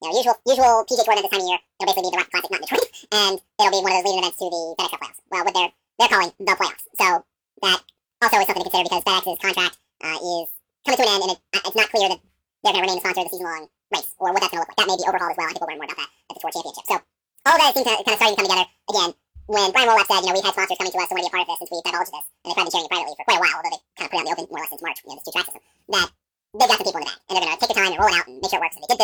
usual PGA Tour event this time of year. It'll basically be the Rocket Classic, not Detroit, and it'll be one of those leading events to the FedEx Cup playoffs. Well, what they're calling the playoffs. So that also is something to consider because FedEx's contract is coming to an end, and it's not clear that they're going to remain the sponsor of the season-long race or what that's going to look like. That may be overhauled as well. I think we'll learn more about that at the Tour Championship. So all of that seems kind of starting to come together again. When Brian Wolap said, we've had sponsors coming to us and want to be a part of this since we divulged this, and they've probably been sharing it privately for quite a while, although they kind of put it out in the open more or less since March, this two-track system, that they've got some people in the back, and they're going to take the time and roll it out and make sure it works. And they did